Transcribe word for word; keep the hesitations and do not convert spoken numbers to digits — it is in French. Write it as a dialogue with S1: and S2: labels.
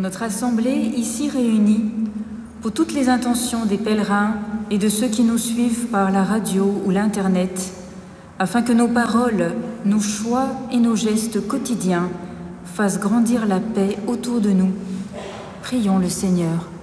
S1: notre assemblée ici réunie, pour toutes les intentions des pèlerins et de ceux qui nous suivent par la radio ou l'Internet, afin que nos paroles, nos choix et nos gestes quotidiens fassent grandir la paix autour de nous. Prions le Seigneur.